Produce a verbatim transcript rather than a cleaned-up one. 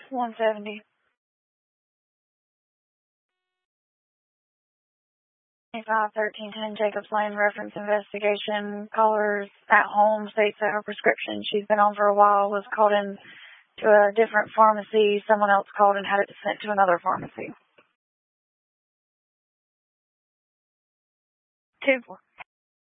one seventy. five thirteen ten Jacobs Lane, reference investigation. Caller's at home, states that her prescription she's been on for a while was called in to a different pharmacy. Someone else called and had it sent to another pharmacy. Two.